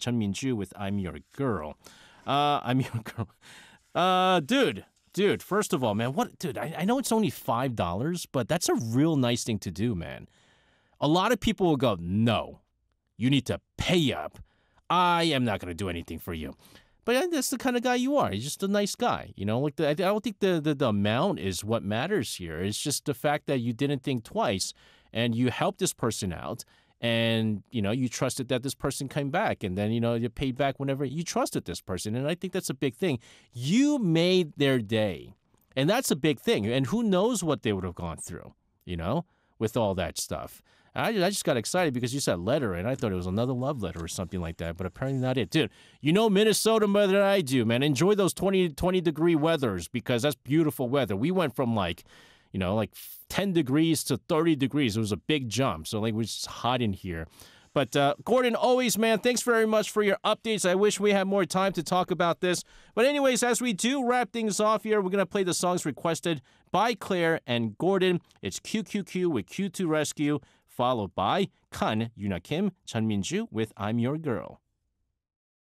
Chun Min-ju with I'm Your Girl. I'm Your Girl. Dude, first of all, man, dude, I know it's only $5, but that's a real nice thing to do, man. A lot of people will go, no, you need to pay up. I am not going to do anything for you. But that's the kind of guy you are. He's just a nice guy. Like I don't think the amount is what matters here. It's just the fact that you didn't think twice and you helped this person out. And, you trusted that this person came back. And then, you paid back whenever you trusted this person. And I think that's a big thing. You made their day. And that's a big thing. And who knows what they would have gone through, with all that stuff. I just got excited because you said letter, and I thought it was another love letter or something like that, but apparently not it. Dude, Minnesota better than I do, man. Enjoy those 20-degree weathers because that's beautiful weather. We went from like 10 degrees to 30 degrees. It was a big jump, so it was just hot in here. But Gordon, always, man, thanks very much for your updates. I wish we had more time to talk about this. But anyways, as we do wrap things off here, we're going to play the songs requested by Claire and Gordon. It's QQQ with Q2 Rescue, followed by Kan, Yuna Kim, Chun Min-ju with I'm Your Girl.